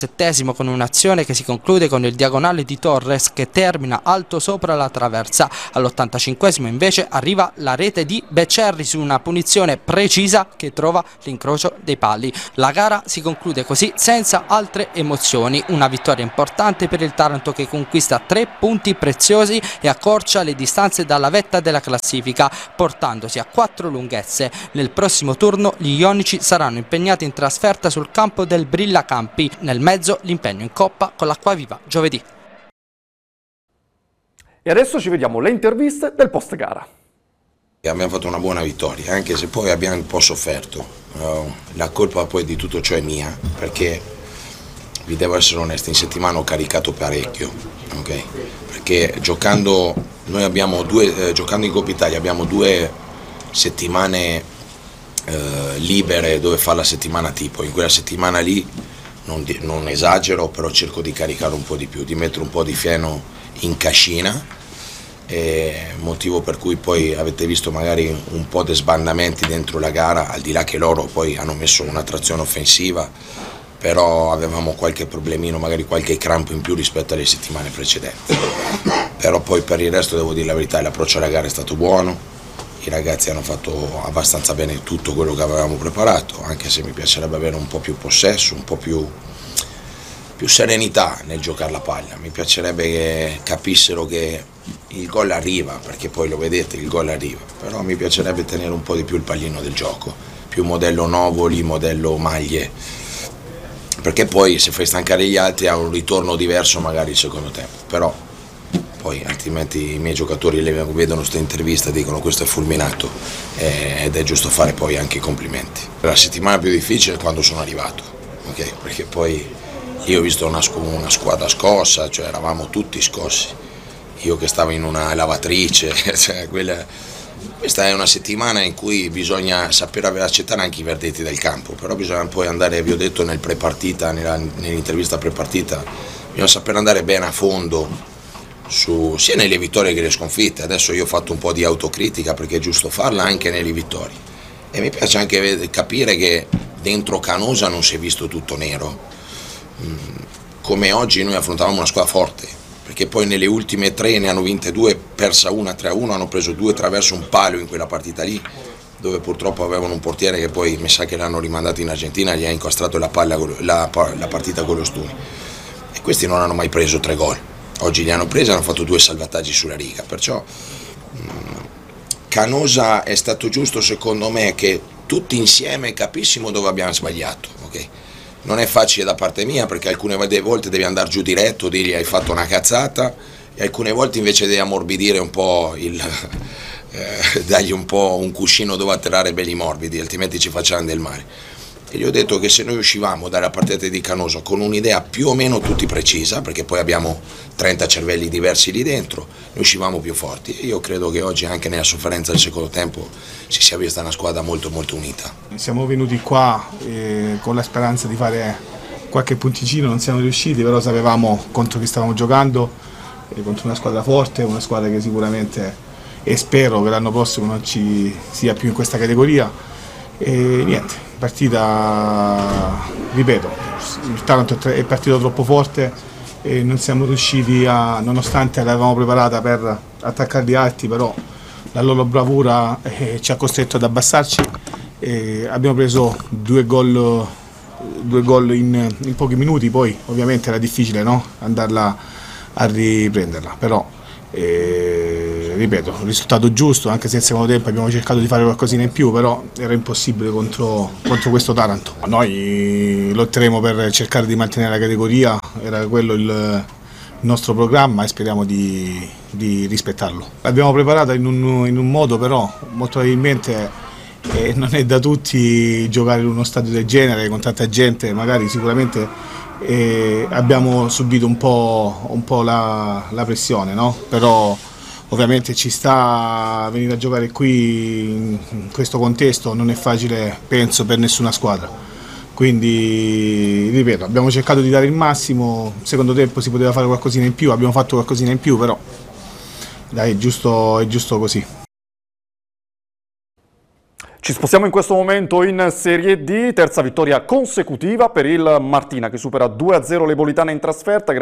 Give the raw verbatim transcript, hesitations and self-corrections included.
Settesimo con un'azione che si conclude con il diagonale di Torres che termina alto sopra la traversa. All'ottantacinquesimo invece arriva la rete di Becerri su una punizione precisa che trova l'incrocio dei pali. La gara si conclude così senza altre emozioni, una vittoria importante per il Taranto che conquista tre punti preziosi e accorcia le distanze dalla vetta della classifica, portandosi a quattro lunghezze. Nel prossimo turno gli ionici saranno impegnati in trasferta sul campo del Brillacampi. Nel mezzo l'impegno in Coppa con l'Acquaviva giovedì. E adesso ci vediamo le interviste del post gara. Abbiamo fatto una buona vittoria, anche se poi abbiamo un po' sofferto. Uh, la colpa poi di tutto ciò è mia, perché vi devo essere onesto, in settimana ho caricato parecchio, okay? Perché giocando, noi abbiamo due, eh, giocando in Coppa Italia abbiamo due settimane eh, libere dove fa la settimana tipo, in quella settimana lì Non, di, non esagero, però cerco di caricare un po' di più, di mettere un po' di fieno in cascina, e motivo per cui poi avete visto magari un po' di sbandamenti dentro la gara, al di là che loro poi hanno messo una trazione offensiva, però avevamo qualche problemino, magari qualche crampo in più rispetto alle settimane precedenti. Però poi per il resto devo dire la verità, l'approccio alla gara è stato buono, i ragazzi hanno fatto abbastanza bene tutto quello che avevamo preparato, anche se mi piacerebbe avere un po' più possesso, un po' più, più serenità nel giocare la palla. Mi piacerebbe che capissero che il gol arriva, perché poi lo vedete, il gol arriva, però mi piacerebbe tenere un po' di più il pallino del gioco, più modello Novoli, modello maglie, perché poi se fai stancare gli altri ha un ritorno diverso magari il secondo tempo, però poi altrimenti i miei giocatori le vedono questa intervista e dicono questo è fulminato, eh, ed è giusto fare poi anche i complimenti. La settimana più difficile è quando sono arrivato, okay? Perché poi io ho visto una, una squadra scossa, cioè eravamo tutti scossi, io che stavo in una lavatrice, cioè quella, questa è una settimana in cui bisogna sapere accettare anche i verdetti del campo, però bisogna poi andare, vi ho detto nel pre-partita, nella, nell'intervista pre-partita, bisogna sapere andare bene a fondo, Su, sia nelle vittorie che nelle sconfitte. Adesso io ho fatto un po' di autocritica perché è giusto farla anche nelle vittorie, e mi piace anche capire che dentro Canosa non si è visto tutto nero, come oggi noi affrontavamo una squadra forte, perché poi nelle ultime tre ne hanno vinte due, persa una tre a uno, hanno preso due attraverso un palo in quella partita lì, dove purtroppo avevano un portiere che poi mi sa che l'hanno rimandato in Argentina, gli ha incastrato la, palla, la, la partita con lo Stuni, e questi non hanno mai preso tre gol. Oggi li hanno presi e hanno fatto due salvataggi sulla riga, perciò mh, Canosa è stato giusto secondo me che tutti insieme capissimo dove abbiamo sbagliato, okay? Non è facile da parte mia perché alcune volte devi andare giù diretto, dirgli hai fatto una cazzata, e alcune volte invece devi ammorbidire un po', il, eh, dargli un po' un cuscino dove atterrare belli morbidi, altrimenti ci facciamo del male. E gli ho detto che se noi uscivamo dalla partita di Canosa con un'idea più o meno tutti precisa, perché poi abbiamo trenta cervelli diversi lì dentro, noi uscivamo più forti. E io credo che oggi anche nella sofferenza del secondo tempo si sia vista una squadra molto molto unita. Siamo venuti qua eh, con la speranza di fare qualche punticino, non siamo riusciti, però sapevamo contro chi stavamo giocando, eh, contro una squadra forte, una squadra che sicuramente, e spero che l'anno prossimo non ci sia più in questa categoria. E niente, partita, ripeto, il Taranto è partito troppo forte e non siamo riusciti a, nonostante l'avevamo preparata per attaccarli alti, però la loro bravura eh, ci ha costretto ad abbassarci, e abbiamo preso due gol, due gol in, in pochi minuti, poi ovviamente era difficile, no? Andarla a riprenderla, però eh, ripeto, il risultato giusto, anche se nel secondo tempo abbiamo cercato di fare qualcosina in più, però era impossibile contro, contro questo Taranto. Noi lotteremo per cercare di mantenere la categoria, era quello il nostro programma e speriamo di, di rispettarlo. L'abbiamo preparata in un, in un modo, però molto probabilmente eh, non è da tutti giocare in uno stadio del genere con tanta gente, magari sicuramente eh, abbiamo subito un po', un po' la, la pressione, no? Però ovviamente ci sta a venire a giocare qui in questo contesto, non è facile penso per nessuna squadra, quindi ripeto, abbiamo cercato di dare il massimo, secondo tempo si poteva fare qualcosina in più, abbiamo fatto qualcosina in più, però dai, è giusto, è giusto così. Ci spostiamo in questo momento in Serie D, terza vittoria consecutiva per il Martina che supera due a zero l'Ebolitana in trasferta.